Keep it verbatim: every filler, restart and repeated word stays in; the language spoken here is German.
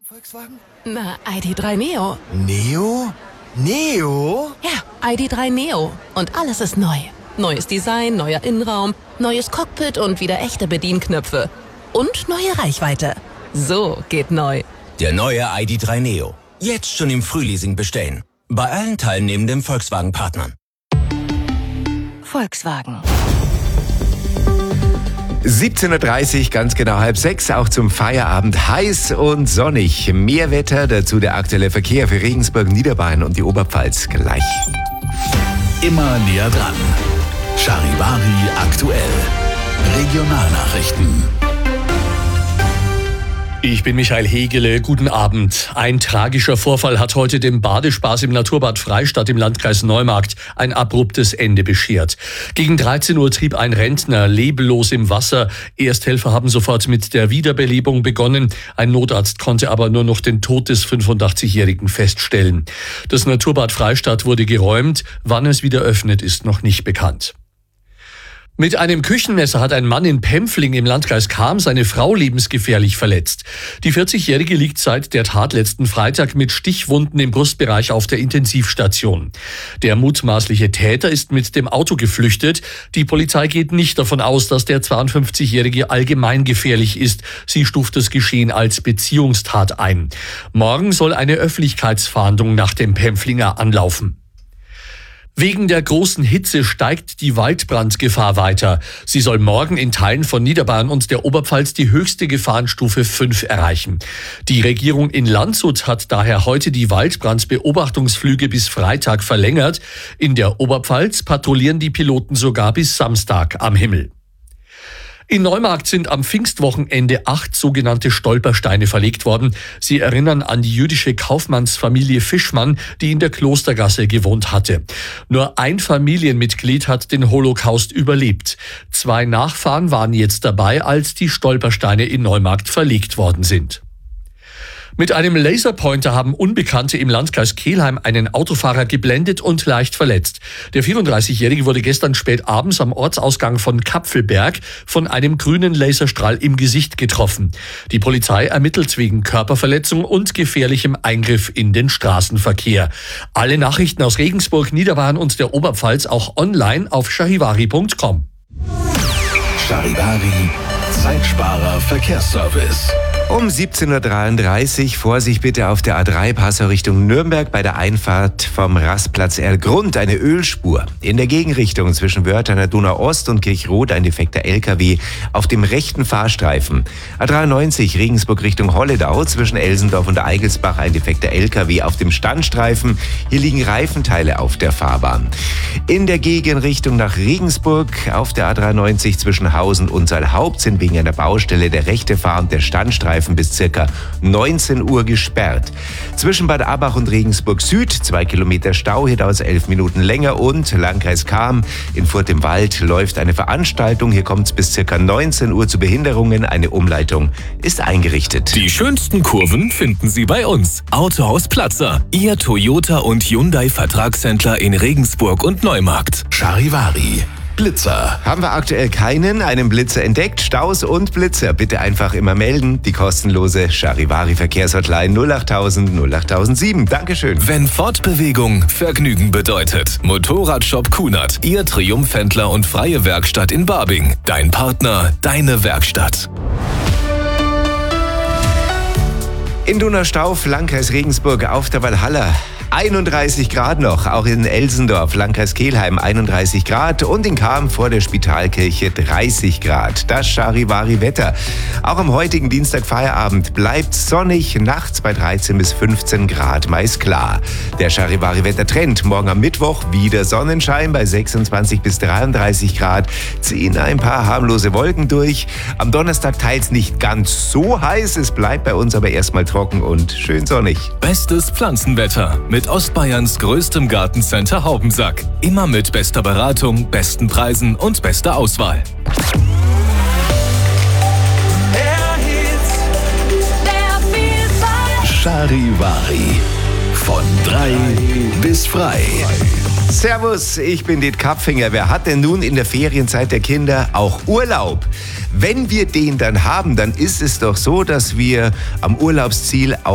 Volkswagen? Na, I D drei Neo. Neo? Neo? Ja, I D drei Neo. Und alles ist neu. Neues Design, neuer Innenraum, neues Cockpit und wieder echte Bedienknöpfe. Und neue Reichweite. So geht neu. Der neue I D drei Neo. Jetzt schon im Frühleasing bestellen. Bei allen teilnehmenden Volkswagen-Partnern. Volkswagen. siebzehn Uhr dreißig, ganz genau halb sechs, auch zum Feierabend heiß und sonnig. Mehr Wetter, dazu der aktuelle Verkehr für Regensburg, Niederbayern und die Oberpfalz gleich. Immer näher dran. Charivari aktuell. Regionalnachrichten. Ich bin Michael Hegele, guten Abend. Ein tragischer Vorfall hat heute dem Badespaß im Naturbad Freistadt im Landkreis Neumarkt ein abruptes Ende beschert. Gegen dreizehn Uhr trieb ein Rentner leblos im Wasser. Ersthelfer haben sofort mit der Wiederbelebung begonnen. Ein Notarzt konnte aber nur noch den Tod des fünfundachtzigjährigen feststellen. Das Naturbad Freistadt wurde geräumt. Wann es wieder öffnet, ist noch nicht bekannt. Mit einem Küchenmesser hat ein Mann in Pempfling im Landkreis Cham seine Frau lebensgefährlich verletzt. Die vierzigjährige liegt seit der Tat letzten Freitag mit Stichwunden im Brustbereich auf der Intensivstation. Der mutmaßliche Täter ist mit dem Auto geflüchtet. Die Polizei geht nicht davon aus, dass der zweiundfünfzigjährige allgemein gefährlich ist. Sie stuft das Geschehen als Beziehungstat ein. Morgen soll eine Öffentlichkeitsfahndung nach dem Pempflinger anlaufen. Wegen der großen Hitze steigt die Waldbrandgefahr weiter. Sie soll morgen in Teilen von Niederbayern und der Oberpfalz die höchste Gefahrenstufe fünf erreichen. Die Regierung in Landshut hat daher heute die Waldbrandbeobachtungsflüge bis Freitag verlängert. In der Oberpfalz patrouillieren die Piloten sogar bis Samstag am Himmel. In Neumarkt sind am Pfingstwochenende acht sogenannte Stolpersteine verlegt worden. Sie erinnern an die jüdische Kaufmannsfamilie Fischmann, die in der Klostergasse gewohnt hatte. Nur ein Familienmitglied hat den Holocaust überlebt. Zwei Nachfahren waren jetzt dabei, als die Stolpersteine in Neumarkt verlegt worden sind. Mit einem Laserpointer haben Unbekannte im Landkreis Kelheim einen Autofahrer geblendet und leicht verletzt. Der vierunddreißigjährige wurde gestern spät abends am Ortsausgang von Kapfelberg von einem grünen Laserstrahl im Gesicht getroffen. Die Polizei ermittelt wegen Körperverletzung und gefährlichem Eingriff in den Straßenverkehr. Alle Nachrichten aus Regensburg, Niederbayern und der Oberpfalz auch online auf charivari punkt com. Charivari, Zeitsparer Verkehrsservice. Um siebzehn Uhr dreiunddreißig, Vorsicht bitte auf der A drei Passau Richtung Nürnberg bei der Einfahrt vom Rastplatz Erlgrund, eine Ölspur. In der Gegenrichtung zwischen Wörthener Donau-Ost und Kirchroth ein defekter L K W auf dem rechten Fahrstreifen. A dreiundneunzig Regensburg Richtung Holledau zwischen Elsendorf und Eigelsbach ein defekter L K W auf dem Standstreifen. Hier liegen Reifenteile auf der Fahrbahn. In der Gegenrichtung nach Regensburg auf der A dreiundneunzig zwischen Hausen und Saalhaupt sind wegen einer Baustelle der rechte Fahr- und der Standstreifen bis circa neunzehn Uhr gesperrt. Zwischen Bad Abbach und Regensburg Süd zwei Kilometer Stau, hier dauert es elf Minuten länger und Landkreis Cham in Furt im Wald läuft eine Veranstaltung. Hier kommt es bis circa neunzehn Uhr zu Behinderungen. Eine Umleitung ist eingerichtet. Die schönsten Kurven finden Sie bei uns. Autohaus Platzer, Ihr Toyota und Hyundai Vertragshändler in Regensburg und Neumarkt. Charivari. Blitzer. Haben wir aktuell keinen, einen Blitzer entdeckt, Staus und Blitzer. Bitte einfach immer melden. Die kostenlose Charivari Verkehrshotline null achttausend null achttausendsieben. Dankeschön. Wenn Fortbewegung Vergnügen bedeutet. Motorradshop Kunert, Ihr Triumphhändler und freie Werkstatt in Barbing. Dein Partner, deine Werkstatt. In Donaustauf, Landkreis Regensburg auf der Walhalla. einunddreißig Grad noch, auch in Elsendorf, Landkreis Kelheim einunddreißig Grad und in Cham vor der Spitalkirche dreißig Grad. Das Charivari-Wetter. Auch am heutigen Dienstag Feierabend bleibt sonnig, nachts bei dreizehn bis fünfzehn Grad, meist klar. Der Charivari-Wetter-Trend, morgen am Mittwoch wieder Sonnenschein bei sechsundzwanzig bis dreiunddreißig Grad, ziehen ein paar harmlose Wolken durch. Am Donnerstag teils nicht ganz so heiß, es bleibt bei uns aber erstmal trocken und schön sonnig. Bestes Pflanzenwetter mit Ostbayerns größtem Gartencenter Haubensack. Immer mit bester Beratung, besten Preisen und bester Auswahl. Charivari. Von drei bis frei. Servus, ich bin Diet Kapfinger. Wer hat denn nun in der Ferienzeit der Kinder auch Urlaub? Wenn wir den dann haben, dann ist es doch so, dass wir am Urlaubsziel